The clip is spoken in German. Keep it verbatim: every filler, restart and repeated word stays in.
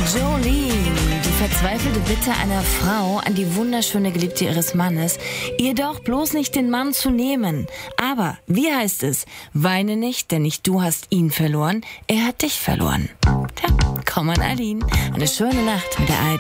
Jolene, die verzweifelte Bitte einer Frau an die wunderschöne Geliebte ihres Mannes, ihr doch bloß nicht den Mann zu nehmen. Aber, wie heißt es? Weine nicht, denn nicht du hast ihn verloren, er hat dich verloren. Tja, komm an Aline. Eine schöne Nacht mit der A R D.